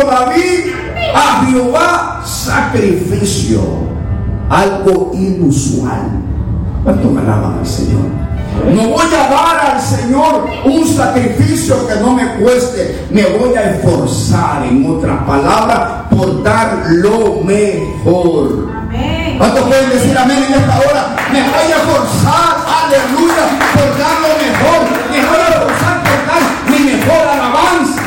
David a Jehová sacrificio, algo inusual. ¿Cuánto me alaban al Señor? No voy a dar al Señor un sacrificio que no me cueste. Me voy a esforzar, en otras palabras, por dar lo mejor. ¿Cuántos pueden decir amén en esta hora? Me voy a esforzar, aleluya, por dar lo mejor. Me voy a esforzar por dar mi mejor alabanza,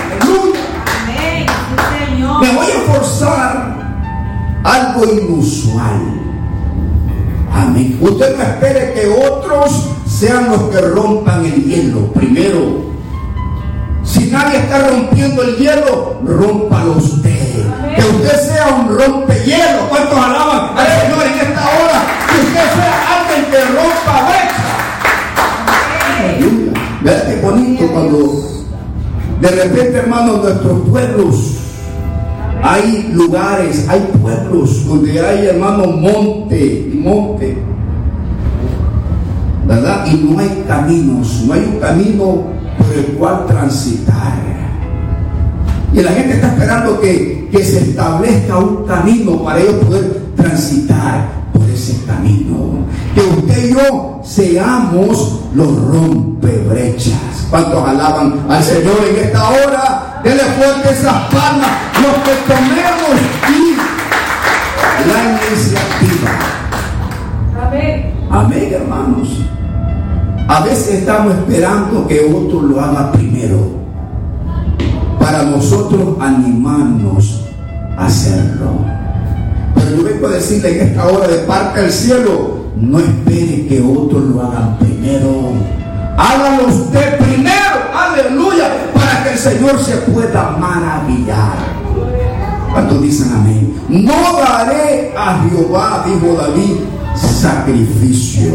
aleluya. Me voy a esforzar, algo inusual. Amén. Usted no espere que otros sean los que rompan el hielo. Primero, si nadie está rompiendo el hielo, rómpalo usted. Amén. Que usted sea un rompehielo. ¿Cuántos alaban al Señor en esta hora? Que usted sea alguien que rompa brecha. Aleluya. Vean qué bonito cuando de repente, hermanos, nuestros pueblos, hay lugares, hay pueblos donde hay, hermano, monte, ¿verdad? Y no hay caminos, no hay un camino por el cual transitar. Y la gente está esperando que se establezca un camino para ellos poder transitar por ese camino. Que usted y yo seamos los rompebrechas. ¿Cuántos alaban al Señor en esta hora? Denle fuerte esas palmas, los que tomemos la iniciativa. Amén. Amén, hermanos. A veces estamos esperando que otro lo haga primero para nosotros animarnos a hacerlo. Pero yo vengo a decirle en esta hora de parte del cielo, no espere que otros lo hagan primero. Hágalo usted primero, aleluya, para que el Señor se pueda maravillar. ¿Cuántos dicen amén? No daré a Jehová, dijo David, sacrificio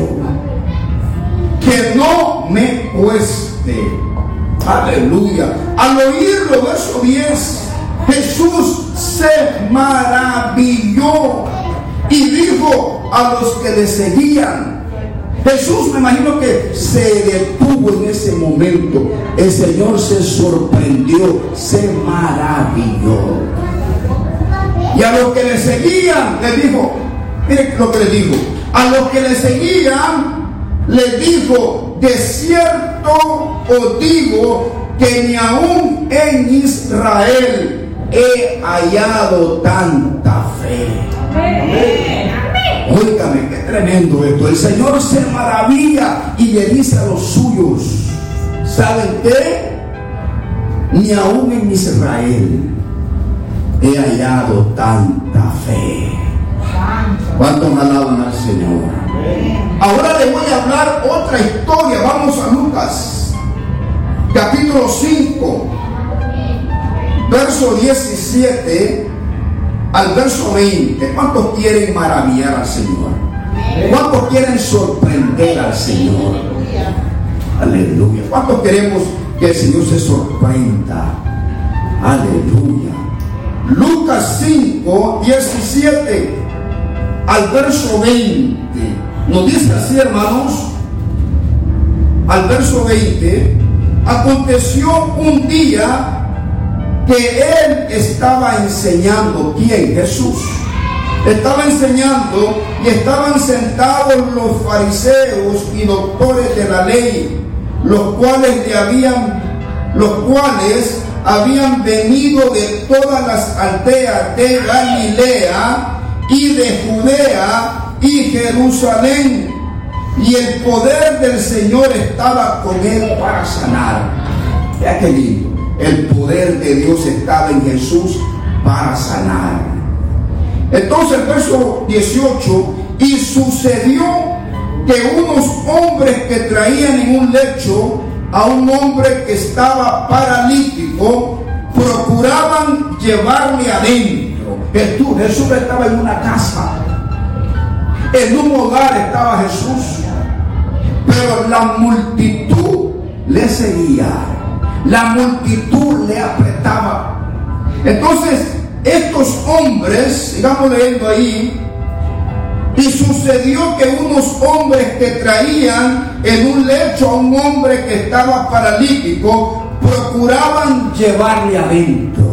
que no me cueste. Aleluya. Al oírlo, verso 10, Jesús se maravilló y dijo a los que le seguían. Jesús, me imagino que se detuvo en ese momento. El Señor se sorprendió, se maravilló. Y a los que le seguían, le dijo, miren lo que le dijo. A los que le seguían, le dijo, de cierto os digo que ni aún en Israel he hallado tanta fe. Amén. Óigame, qué tremendo esto. El Señor se maravilla y le dice a los suyos, ¿saben qué? Ni aún en Israel he hallado tanta fe. ¿Cuántos alaban al Señor? Ahora les voy a hablar otra historia. Vamos a Lucas, capítulo 5, verso 17 al verso 20. ¿Cuántos quieren maravillar al Señor? ¿Cuántos quieren sorprender al Señor? Aleluya. ¿Cuántos queremos que el Señor se sorprenda? Aleluya. Lucas 5, 17 al verso 20. Nos dice así, hermanos, al verso 20: aconteció un día que él estaba enseñando. ¿Quién? Jesús. Estaba enseñando y estaban sentados los fariseos y doctores de la ley, los cuales habían venido de todas las aldeas de Galilea y de Judea y Jerusalén, y el poder del Señor estaba con él para sanar. Vea qué lindo. El poder de Dios estaba en Jesús para sanar. Entonces el verso 18: y sucedió que unos hombres que traían en un lecho a un hombre que estaba paralítico procuraban llevarle adentro. Jesús estaba en una casa, en un hogar estaba Jesús, pero la multitud le seguía, la multitud le apretaba. Entonces estos hombres, sigamos leyendo ahí: y sucedió que unos hombres que traían en un lecho a un hombre que estaba paralítico procuraban llevarle adentro.